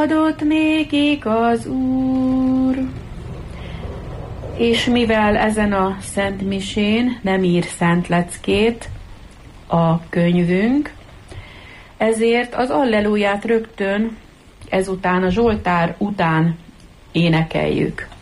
adott nékik az Úr. És mivel ezen a Szent Misén nem ír szent leckét a könyvünk, ezért az alleluját rögtön ezután, a Zsoltár után énekeljük.